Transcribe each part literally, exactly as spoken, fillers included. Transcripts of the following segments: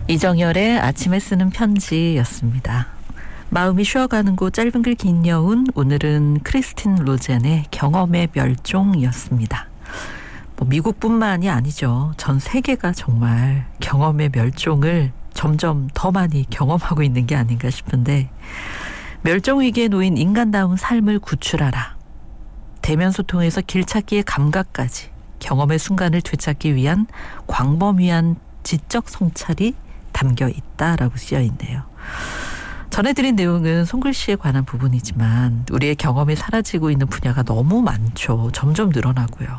이정열의 아침에 쓰는 편지였습니다. 마음이 쉬어가는 곳 짧은 글 긴 여운, 오늘은 크리스틴 로젠의 경험의 멸종이었습니다. 뭐 미국뿐만이 아니죠. 전 세계가 정말 경험의 멸종을 점점 더 많이 경험하고 있는 게 아닌가 싶은데, 멸종위기에 놓인 인간다운 삶을 구출하라. 대면 소통에서 길찾기의 감각까지 경험의 순간을 되찾기 위한 광범위한 지적 성찰이 담겨 있다라고 쓰여 있네요. 전해드린 내용은 손글씨에 관한 부분이지만 우리의 경험이 사라지고 있는 분야가 너무 많죠. 점점 늘어나고요.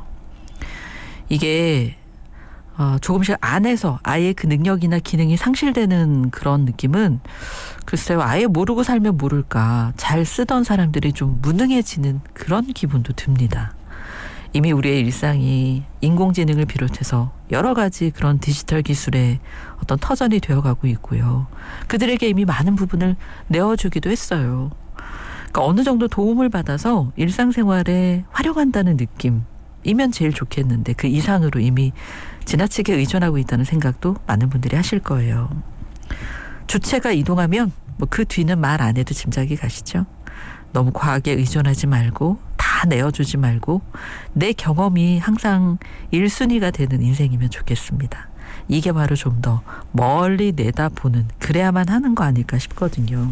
이게 어, 조금씩 안에서 아예 그 능력이나 기능이 상실되는 그런 느낌은 글쎄요, 아예 모르고 살면 모를까 잘 쓰던 사람들이 좀 무능해지는 그런 기분도 듭니다. 이미 우리의 일상이 인공지능을 비롯해서 여러 가지 그런 디지털 기술의 어떤 터전이 되어가고 있고요. 그들에게 이미 많은 부분을 내어주기도 했어요. 그러니까 어느 정도 도움을 받아서 일상생활에 활용한다는 느낌이면 제일 좋겠는데, 그 이상으로 이미 지나치게 의존하고 있다는 생각도 많은 분들이 하실 거예요. 주체가 이동하면 뭐 그 뒤는 말 안 해도 짐작이 가시죠? 너무 과하게 의존하지 말고 다 내어주지 말고 내 경험이 항상 일 순위가 되는 인생이면 좋겠습니다. 이게 바로 좀 더 멀리 내다보는, 그래야만 하는 거 아닐까 싶거든요.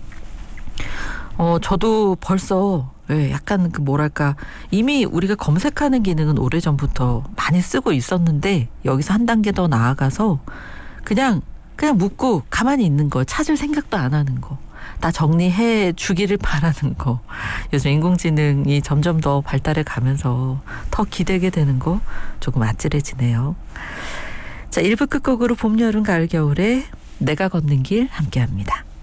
어, 저도 벌써 예, 약간 그 뭐랄까, 이미 우리가 검색하는 기능은 오래전부터 많이 쓰고 있었는데 여기서 한 단계 더 나아가서 그냥 그냥 묻고 가만히 있는 거, 찾을 생각도 안 하는 거, 다 정리해 주기를 바라는 거. 요즘 인공지능이 점점 더 발달해 가면서 더 기대게 되는 거 조금 아찔해지네요. 자, 일 부 끝곡으로 봄, 여름, 가을, 겨울에 내가 걷는 길 함께합니다.